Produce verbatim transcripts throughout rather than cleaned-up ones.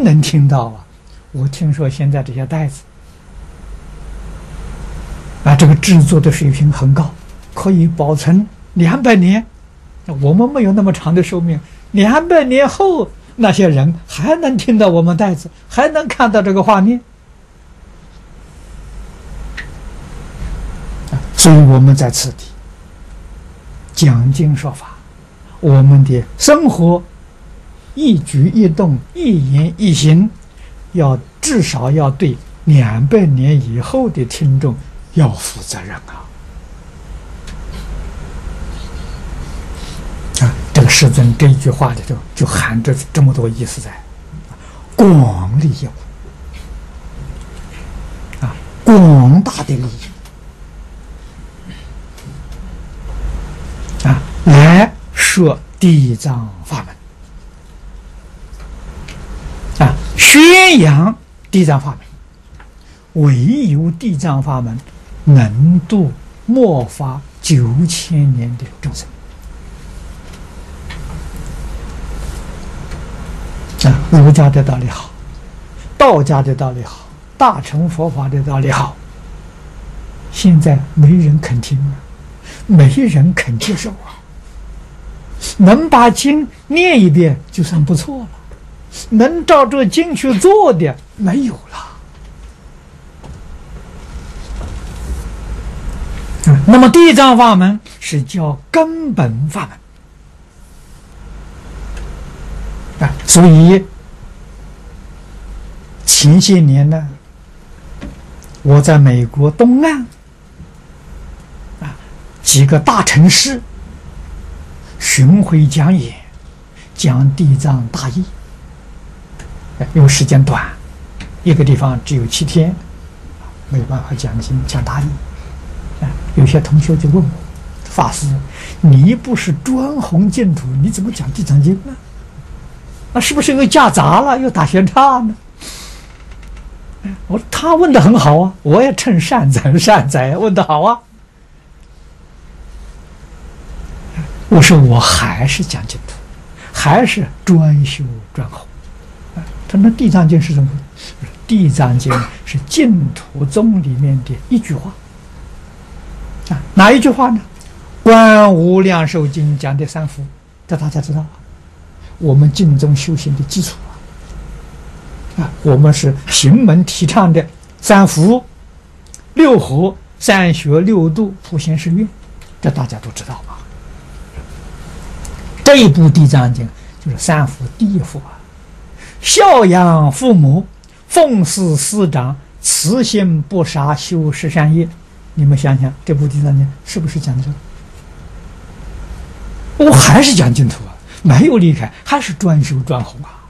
能听到啊！我听说现在这些袋子啊，这个制作的水平很高，可以保存两百年。我们没有那么长的寿命，两百年后那些人还能听到我们袋子，还能看到这个画面。所以我们在此地讲经说法，我们的生活一举一动、一言一行，要至少要对两百年以后的听众要负责任啊！啊，这个世尊这一句话里头就含着这么多意思在，广利有啊，广大的利益啊，来说地藏法门啊，宣扬地藏法门。唯有地藏法门能度末法九千年的众生啊！儒家的道理好，道家的道理好，大乘佛法的道理好，现在没人肯听啊，没人肯接受啊。能把经念一遍就算不错了，能照这经去做的没有了。那么地藏法门是叫根本法门啊，所以前些年呢，我在美国东岸啊几个大城市巡回讲演，讲地藏大义，因为时间短，一个地方只有七天，没有办法讲经讲大义。有些同学就问我，法师，你不是专弘净土，你怎么讲地藏经呢？那是不是又夹杂了，又打闲岔呢？我说他问的很好啊，我也趁善哉善哉，问的好啊。我说我还是讲净土，还是专修专弘。他说那地藏经是什么？地藏经是净土宗里面的一句话。啊，哪一句话呢？观无量寿经讲的三福，这大家知道，我们净宗修行的基础啊。啊，我们是行门提倡的三福、六合、三学六度、普贤十愿，这大家都知道吧？这一部地藏经就是三福第一福啊，孝养父母，奉事师长，慈心不杀，修十善业。你们想想，这部地藏经是不是讲的这个？我还是讲净土啊，没有离开，还是专修专弘啊。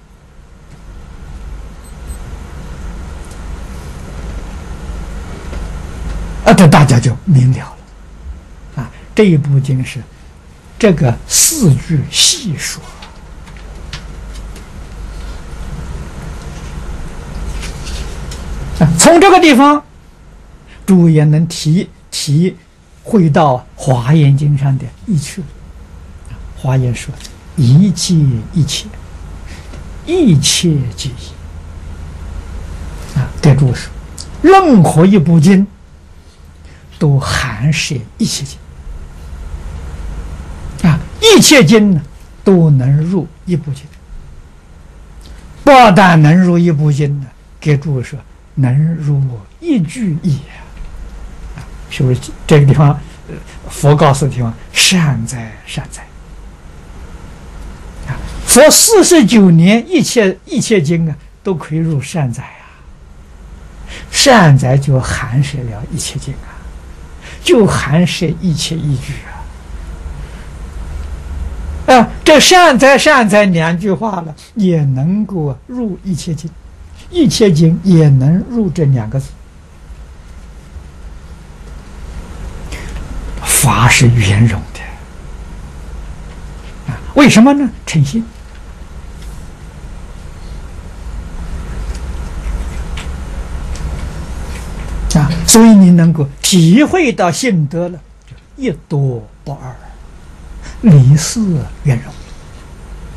啊，这大家就明了了啊。这一部经是这个四句细说啊，从这个地方。诸位也能体体会到《华严经》上的意趣。华严说：“一切一切，一切即一。”啊，对诸位说，任何一部经都含摄一切经啊，一切经呢都能入一部经。不但能入一部经呢，给诸位说，能入一句义。是不是这个地方，佛告诉的地方，善哉善哉啊！佛四十九年一切一切经啊，都可以入善哉啊。善哉就含摄了一切经啊，就含摄一切依据啊。啊，这善哉善哉两句话了，也能够入一切经，一切经也能入这两个字。法是圆融的啊，为什么呢？诚心啊，所以你能够体会到性德了，一多不二，理事圆融。